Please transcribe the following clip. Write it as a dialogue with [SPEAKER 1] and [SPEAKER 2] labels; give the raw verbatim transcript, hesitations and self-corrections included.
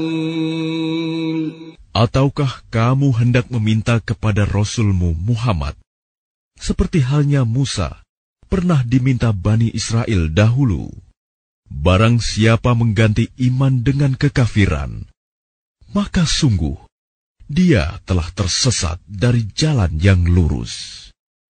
[SPEAKER 1] Ataukah kamu hendak meminta kepada Rasulmu Muhammad, seperti halnya Musa pernah diminta Bani Israel dahulu? Barang siapa mengganti iman dengan kekafiran, maka sungguh dia telah tersesat dari jalan yang lurus.